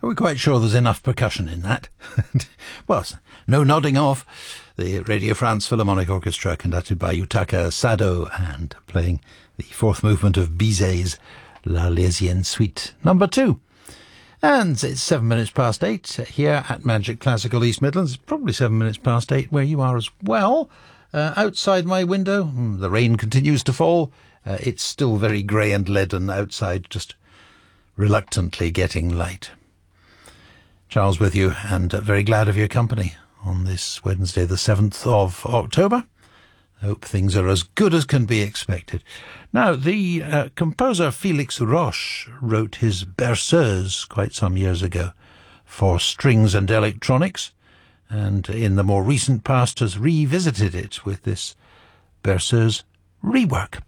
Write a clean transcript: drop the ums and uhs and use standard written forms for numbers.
Are we quite sure there's enough percussion in that? Well, no nodding off. The Radio France Philharmonic Orchestra, conducted by Yutaka Sado, and playing the fourth movement of Bizet's L'Arlésienne Suite number 2. And it's 7 minutes past 8 here at Magic Classical East Midlands. It's probably 7 minutes past 8 where you are as well. Outside my window, the rain continues to fall. It's still very grey and leaden outside, just reluctantly getting light. Charles with you, and very glad of your company on this Wednesday, the 7th of October. I hope things are as good as can be expected. Now, the composer Félix Roche wrote his Berceuse quite some years ago for strings and electronics, and in the more recent past has revisited it with this Berceuse rework.